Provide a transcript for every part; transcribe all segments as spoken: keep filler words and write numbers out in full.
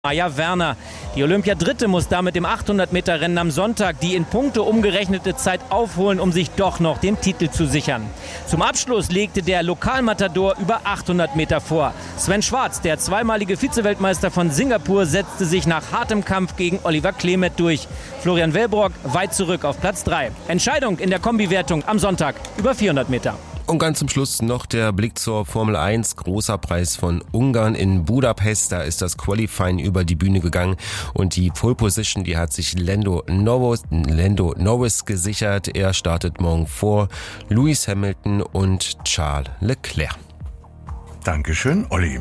Maja Werner. Die Olympiadritte muss damit im achthundert-Meter-Rennen am Sonntag die in Punkte umgerechnete Zeit aufholen, um sich doch noch den Titel zu sichern. Zum Abschluss legte der Lokalmatador über achthundert Meter vor. Sven Schwarz, der zweimalige Vize-Weltmeister von Singapur, setzte sich nach hartem Kampf gegen Oliver Klemet durch. Florian Wellbrock weit zurück auf Platz drei. Entscheidung in der Kombiwertung am Sonntag über vierhundert Meter. Und ganz zum Schluss noch der Blick zur Formel eins. Großer Preis von Ungarn in Budapest. Da ist das Qualifying über die Bühne gegangen. Und die Pole Position, die hat sich Lando Norris, Lando Norris gesichert. Er startet morgen vor Lewis Hamilton und Charles Leclerc. Dankeschön, Olli.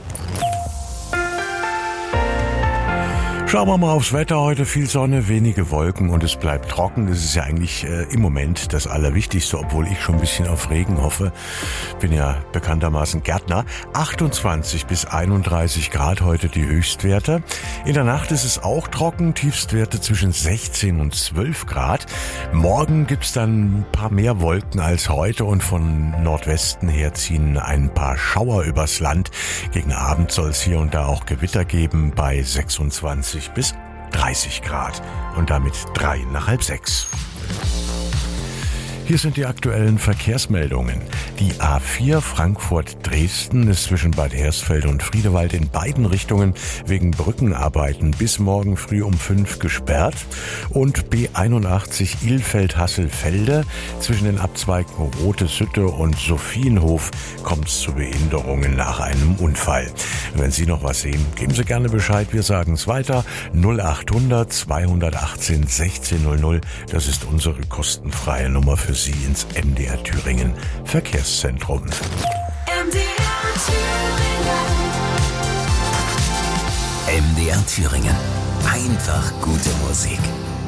Schauen wir mal aufs Wetter heute. Viel Sonne, wenige Wolken und es bleibt trocken. Das ist ja eigentlich äh, im Moment das Allerwichtigste, obwohl ich schon ein bisschen auf Regen hoffe. Bin ja bekanntermaßen Gärtner. achtundzwanzig bis einunddreißig Grad heute die Höchstwerte. In der Nacht ist es auch trocken, Tiefstwerte zwischen sechzehn und zwölf Grad. Morgen gibt's dann ein paar mehr Wolken als heute und von Nordwesten her ziehen ein paar Schauer übers Land. Gegen Abend soll es hier und da auch Gewitter geben bei sechsundzwanzig bis dreißig Grad und damit drei nach halb sechs. Hier sind die aktuellen Verkehrsmeldungen. Die A vier Frankfurt-Dresden ist zwischen Bad Hersfeld und Friedewald in beiden Richtungen wegen Brückenarbeiten bis morgen früh um fünf gesperrt. Und B einundachtzig Ilfeld-Hasselfelde zwischen den Abzweigen Rote Sütte und Sophienhof kommt es zu Behinderungen nach einem Unfall. Wenn Sie noch was sehen, geben Sie gerne Bescheid. Wir sagen es weiter. null achthundert zweihundertachtzehn sechzehnhundert. Das ist unsere kostenfreie Nummer für Sie ins M D R Thüringen Verkehrszentrum. M D R Thüringen. M D R Thüringen. Einfach gute Musik.